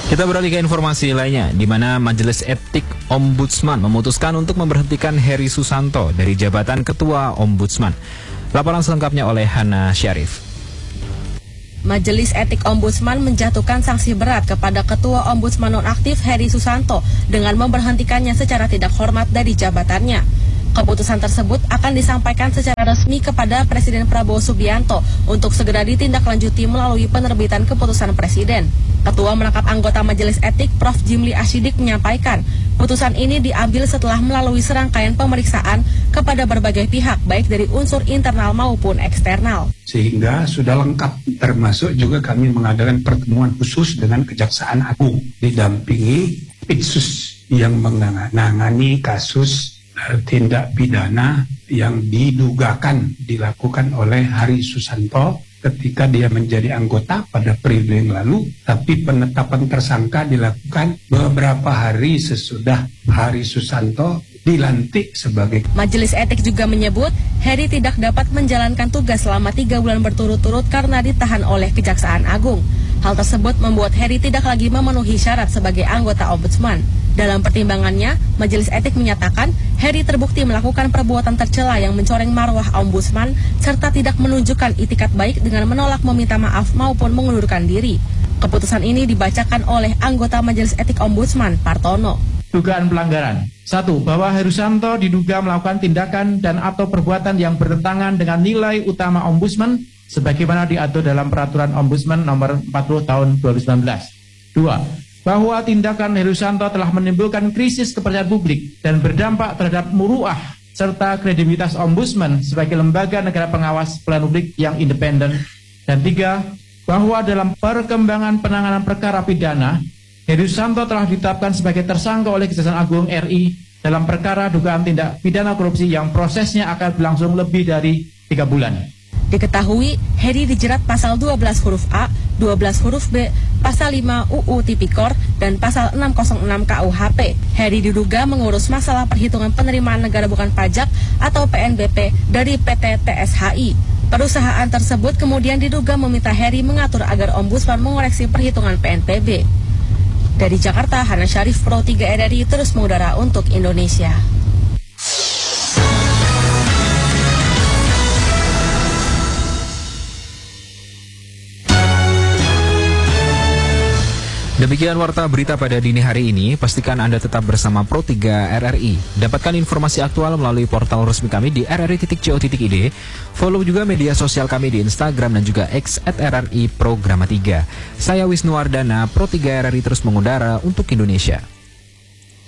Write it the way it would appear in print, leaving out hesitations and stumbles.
Kita beralih ke informasi lainnya, di mana Majelis Etik Ombudsman memutuskan untuk memberhentikan Heri Susanto dari jabatan Ketua Ombudsman. Laporan selengkapnya oleh Hana Syarif. Majelis Etik Ombudsman menjatuhkan sanksi berat kepada Ketua Ombudsman nonaktif Heri Susanto dengan memberhentikannya secara tidak hormat dari jabatannya. Keputusan tersebut akan disampaikan secara resmi kepada Presiden Prabowo Subianto untuk segera ditindaklanjuti melalui penerbitan keputusan Presiden. Ketua merangkap anggota Majelis Etik Prof. Jimli Ashidik menyampaikan, putusan ini diambil setelah melalui serangkaian pemeriksaan kepada berbagai pihak, baik dari unsur internal maupun eksternal. Sehingga sudah lengkap, termasuk juga kami mengadakan pertemuan khusus dengan Kejaksaan Agung, didampingi Itsus yang menangani kasus tindak pidana yang didugakan dilakukan oleh Heri Susanto ketika dia menjadi anggota pada periode yang lalu, tapi penetapan tersangka dilakukan beberapa hari sesudah Heri Susanto dilantik sebagai. Majelis Etik juga menyebut Heri tidak dapat menjalankan tugas selama 3 bulan berturut-turut karena ditahan oleh Kejaksaan Agung. Hal tersebut membuat Heri tidak lagi memenuhi syarat sebagai anggota Ombudsman. Dalam pertimbangannya, Majelis Etik menyatakan Heri terbukti melakukan perbuatan tercela yang mencoreng marwah Ombudsman serta tidak menunjukkan itikat baik dengan menolak meminta maaf maupun mengundurkan diri. Keputusan ini dibacakan oleh anggota Majelis Etik Ombudsman, Partono. Dugaan pelanggaran. 1. Bahwa Heri Susanto diduga melakukan tindakan dan atau perbuatan yang bertentangan dengan nilai utama Ombudsman sebagaimana diatur dalam Peraturan Ombudsman Nomor 40 Tahun 2019. 2. Bahwa tindakan Heri Susanto telah menimbulkan krisis kepercayaan publik dan berdampak terhadap muruah serta kredibilitas Ombudsman sebagai lembaga negara pengawas pelayanan publik yang independen. Dan 3. Bahwa dalam perkembangan penanganan perkara pidana, Heri Susanto telah ditetapkan sebagai tersangka oleh Kejaksaan Agung RI dalam perkara dugaan tindak pidana korupsi yang prosesnya akan berlangsung lebih dari 3 bulan. Diketahui, Heri dijerat pasal 12 huruf A, 12 huruf B, pasal 5 UU Tipikor, dan pasal 606 KUHP. Heri diduga mengurus masalah perhitungan penerimaan negara bukan pajak atau PNBP dari PT TSHI. Perusahaan tersebut kemudian diduga meminta Heri mengatur agar Ombudsman mengoreksi perhitungan PNBP. Dari Jakarta, Hana Syarif, Pro 3 RRI terus mengudara untuk Indonesia. Demikian warta berita pada dini hari ini. Pastikan Anda tetap bersama Pro 3 RRI. Dapatkan informasi aktual melalui portal resmi kami di rri.co.id. Follow juga media sosial kami di Instagram dan juga X @RRI Programa 3. Saya Wisnu Wardana, Pro 3 RRI terus mengudara untuk Indonesia.